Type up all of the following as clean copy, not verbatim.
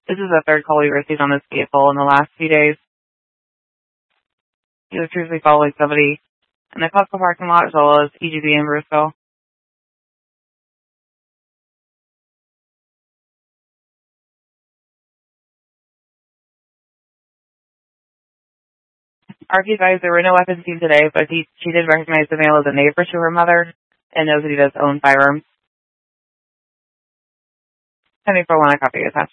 This is the third call we received on this vehicle in the last few days. He was previously following somebody in the Costco parking lot as well as EGB in Bruceville. RP advised there were no weapons seen today, but she did recognize the male as a neighbor to her mother and knows that he does own firearms. 10-4-1, I copy attached.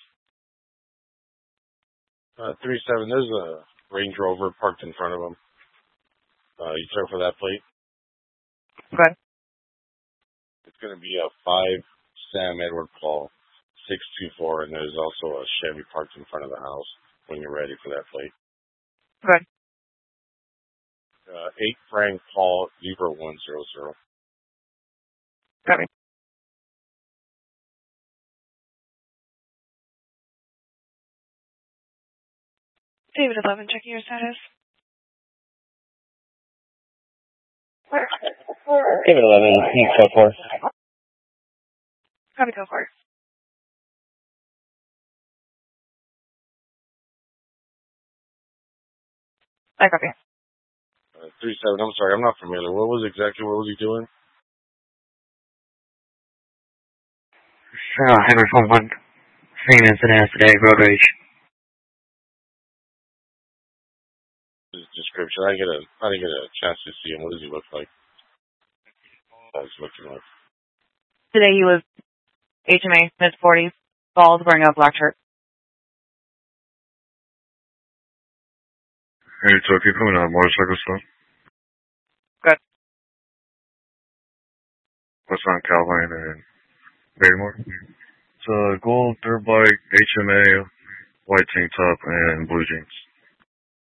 3-7, there's a Range Rover parked in front of him. You check for that plate? Good. It's going to be a 5 Sam Edward Paul 624, and there's also a Chevy parked in front of the house when you're ready for that plate. Good. 8 Frank Paul Zebra 100. Copy. David 11, checking your status. Where? David 11, code 4. Copy, code 4. I copy. 3-7, I'm sorry, I'm not familiar. What was he doing? Henry 1, same incident as today, road rage. His description, I didn't get a chance to see him. What does he look like? What is he looking like? Today he was HMA, mid-40s, bald, wearing a black shirt. Hey, so keep coming out motorcycle stuff. Good. What's on Calvine and Barrymore? It's a gold dirt bike, HMA, white tank top, and blue jeans.